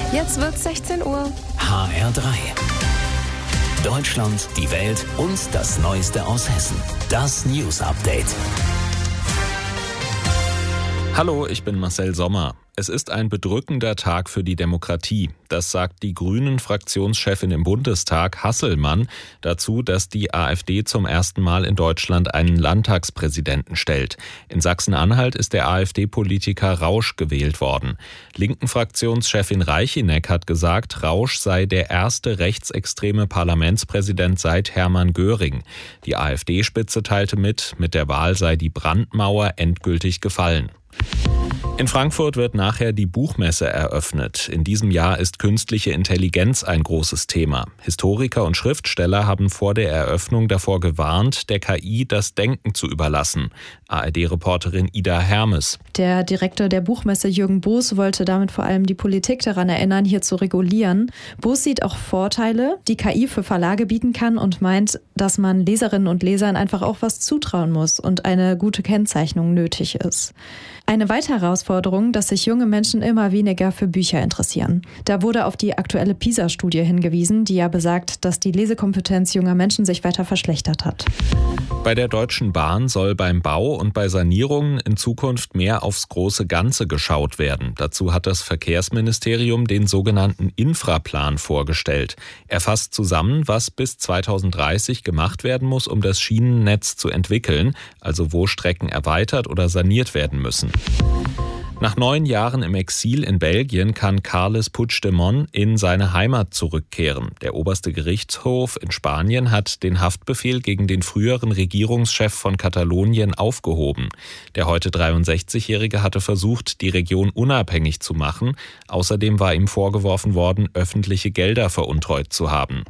Jetzt wird's 16 Uhr. HR3. Deutschland, die Welt und das Neueste aus Hessen. Das News Update. Hallo, ich bin Marcel Sommer. Es ist ein bedrückender Tag für die Demokratie. Das sagt die Grünen-Fraktionschefin im Bundestag, Hasselmann, dazu, dass die AfD zum ersten Mal in Deutschland einen Landtagspräsidenten stellt. In Sachsen-Anhalt ist der AfD-Politiker Rausch gewählt worden. Linken-Fraktionschefin Reichineck hat gesagt, Rausch sei der erste rechtsextreme Parlamentspräsident seit Hermann Göring. Die AfD-Spitze teilte mit der Wahl sei die Brandmauer endgültig gefallen. In Frankfurt wird nachher die Buchmesse eröffnet. In diesem Jahr ist künstliche Intelligenz ein großes Thema. Historiker und Schriftsteller haben vor der Eröffnung davor gewarnt, der KI das Denken zu überlassen. ARD-Reporterin Ida Hermes. Der Direktor der Buchmesse Jürgen Boos wollte damit vor allem die Politik daran erinnern, hier zu regulieren. Boos sieht auch Vorteile, die KI für Verlage bieten kann und meint, dass man Leserinnen und Lesern einfach auch was zutrauen muss und eine gute Kennzeichnung nötig ist. Eine weitere Herausforderung, dass sich junge Menschen immer weniger für Bücher interessieren. Da wurde auf die aktuelle PISA-Studie hingewiesen, die ja besagt, dass die Lesekompetenz junger Menschen sich weiter verschlechtert hat. Bei der Deutschen Bahn soll beim Bau und bei Sanierungen in Zukunft mehr aufs große Ganze geschaut werden. Dazu hat das Verkehrsministerium den sogenannten Infraplan vorgestellt. Er fasst zusammen, was bis 2030 gemacht werden muss, um das Schienennetz zu entwickeln, also wo Strecken erweitert oder saniert werden müssen. Nach 9 Jahren im Exil in Belgien kann Carles Puigdemont in seine Heimat zurückkehren. Der oberste Gerichtshof in Spanien hat den Haftbefehl gegen den früheren Regierungschef von Katalonien aufgehoben. Der heute 63-Jährige hatte versucht, die Region unabhängig zu machen. Außerdem war ihm vorgeworfen worden, öffentliche Gelder veruntreut zu haben.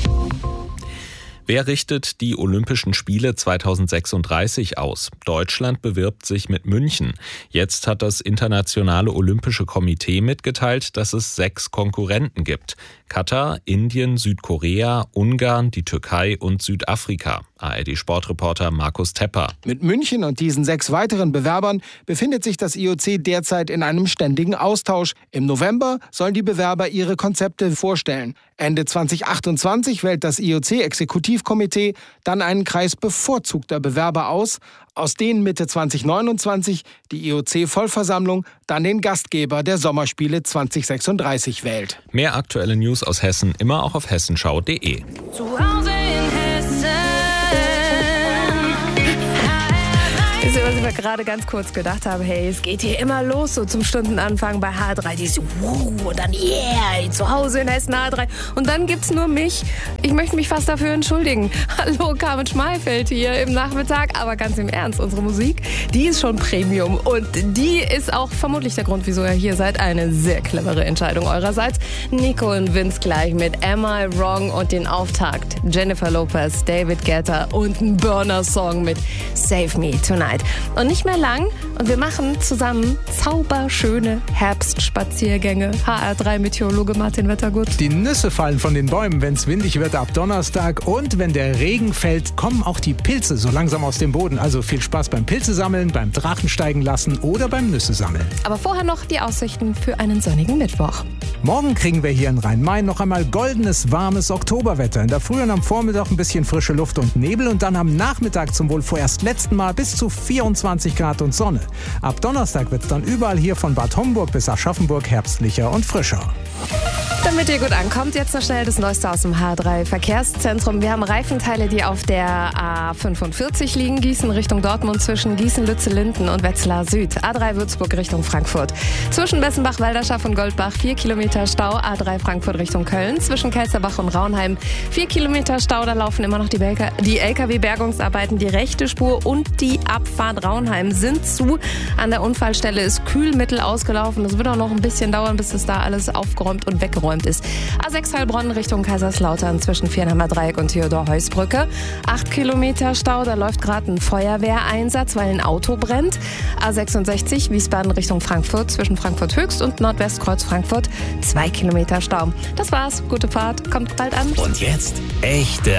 Wer richtet die Olympischen Spiele 2036 aus? Deutschland bewirbt sich mit München. Jetzt hat das Internationale Olympische Komitee mitgeteilt, dass es 6 Konkurrenten gibt. Katar, Indien, Südkorea, Ungarn, die Türkei und Südafrika. ARD-Sportreporter Markus Tepper. Mit München und diesen 6 weiteren Bewerbern befindet sich das IOC derzeit in einem ständigen Austausch. Im November sollen die Bewerber ihre Konzepte vorstellen. Ende 2028 wählt das IOC-Exekutivkomitee dann einen Kreis bevorzugter Bewerber aus denen Mitte 2029 die IOC-Vollversammlung dann den Gastgeber der Sommerspiele 2036 wählt. Mehr aktuelle News aus Hessen immer auch auf hessenschau.de. Zu Hause in Hessen. Was ich mir gerade ganz kurz gedacht habe, hey, es geht hier immer los, so zum Stundenanfang bei H3. Die so, und dann, yeah, zu Hause in Hessen H3. Und dann gibt's nur mich. Ich möchte mich fast dafür entschuldigen. Hallo, Carmen Schmalfeld hier im Nachmittag. Aber ganz im Ernst, unsere Musik, die ist schon Premium. Und die ist auch vermutlich der Grund, wieso ihr hier seid. Eine sehr clevere Entscheidung eurerseits. Nico und Vince gleich mit Am I Wrong und den Auftakt. Jennifer Lopez, David Guetta und ein Burner-Song mit Save Me Tonight. Und nicht mehr lang und wir machen zusammen zauberschöne Herbstspaziergänge. HR3-Meteorologe Martin Wettergut. Die Nüsse fallen von den Bäumen, wenn es windig wird ab Donnerstag. Und wenn der Regen fällt, kommen auch die Pilze so langsam aus dem Boden. Also viel Spaß beim Pilze sammeln, beim Drachen steigen lassen oder beim Nüsse sammeln. Aber vorher noch die Aussichten für einen sonnigen Mittwoch. Morgen kriegen wir hier in Rhein-Main noch einmal goldenes, warmes Oktoberwetter. In der Früh und am Vormittag ein bisschen frische Luft und Nebel und dann am Nachmittag zum wohl vorerst letzten Mal bis zu 24 Grad und Sonne. Ab Donnerstag wird es dann überall hier von Bad Homburg bis Aschaffenburg herbstlicher und frischer. Damit ihr gut ankommt, jetzt noch schnell das Neueste aus dem H3-Verkehrszentrum. Wir haben Reifenteile, die auf der A45 liegen. Gießen Richtung Dortmund zwischen Gießen, Lützellinden und Wetzlar Süd. A3 Würzburg Richtung Frankfurt. Zwischen Bessenbach, Walderschaft und Goldbach 4 Kilometer Stau. A3 Frankfurt Richtung Köln. Zwischen Kelsterbach und Raunheim 4 Kilometer Stau. Da laufen immer noch die LKW-Bergungsarbeiten. Die rechte Spur und die Abfahrt Raunheim sind zu. An der Unfallstelle ist Kühlmittel ausgelaufen. Es wird auch noch ein bisschen dauern, bis das da alles aufgeräumt und weggeräumt ist. A6 Heilbronn Richtung Kaiserslautern zwischen Viernheimer Dreieck und Theodor-Heuss-Brücke. 8 Kilometer Stau, da läuft gerade ein Feuerwehreinsatz, weil ein Auto brennt. A66 Wiesbaden Richtung Frankfurt zwischen Frankfurt Höchst und Nordwestkreuz Frankfurt 2 Kilometer Stau. Das war's, gute Fahrt, kommt bald an. Und jetzt echte